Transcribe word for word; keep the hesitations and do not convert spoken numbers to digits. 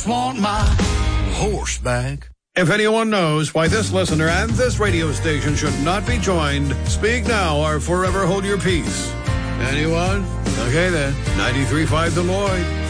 just want my horse back. If anyone knows why this listener and this radio station should not be joined, speak now or forever hold your peace. Anyone? Okay then. ninety-three point five The Lloyd.